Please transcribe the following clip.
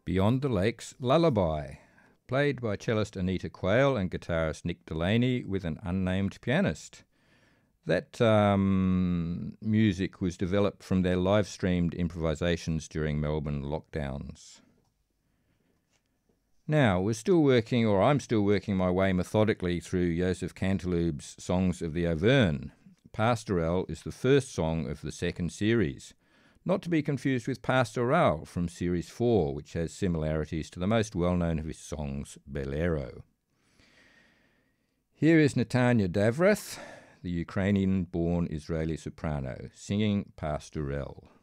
Beyond the Lakes Lullaby, played by cellist Anita Quayle and guitarist Nick Delaney with an unnamed pianist. That music was developed from their live-streamed improvisations during Melbourne lockdowns. Now, I'm still working my way methodically through Joseph Cantilube's Songs of the Auvergne. Pastorelle is the first song of the second series, not to be confused with Pastoral from Series 4, which has similarities to the most well-known of his songs, Bolero. Here is Natanya Davrath, the Ukrainian-born Israeli soprano, singing Pastorelle.